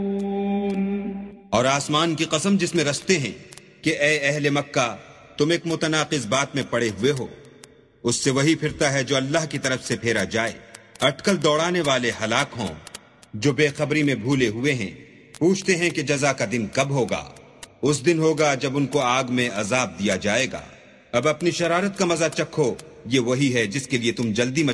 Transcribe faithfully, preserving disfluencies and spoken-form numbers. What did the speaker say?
और आसमान की कसम जिसमें रस्ते हैं कि ए अहले मक्का, तुम एक मुतनाकिज बात में पड़े हुए हो। उससे वही फिरता है जो अल्लाह की तरफ से फेरा जाए। अटकल दौड़ाने वाले हलाक हों जो बेखबरी में भूले हुए हैं। पूछते हैं कि जजा का दिन कब होगा। उस दिन होगा जब उनको आग में अजाब दिया जाएगा। अब अपनी शरारत का मजा चखो, ये वही है जिसके लिए तुम जल्दी